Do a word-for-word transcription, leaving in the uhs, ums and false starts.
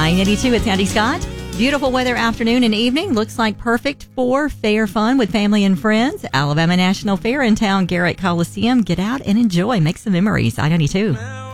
nine eighty-two, it's Andy Scott. Beautiful weather afternoon and evening. Looks like perfect for fair fun with family and friends. Alabama National Fair in town, Garrett Coliseum. Get out and enjoy. Make some memories. I ninety-two.